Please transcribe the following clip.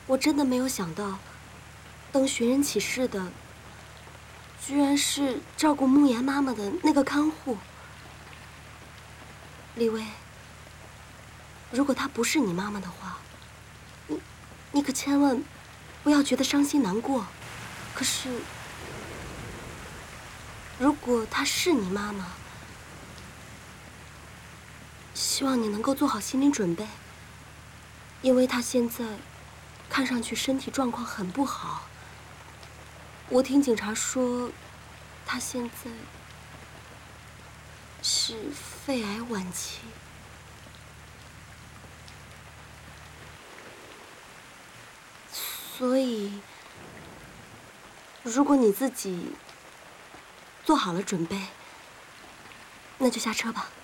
我真的没有想到，登寻人启事的，居然是照顾慕言妈妈的那个看护。李薇，如果她不是你妈妈的话，你可千万不要觉得伤心难过。可是，如果她是你妈妈，希望你能够做好心理准备，因为她现在看上去身体状况很不好。我听警察说，她现在是肺癌晚期。所以，如果你自己做好了准备，那就下车吧。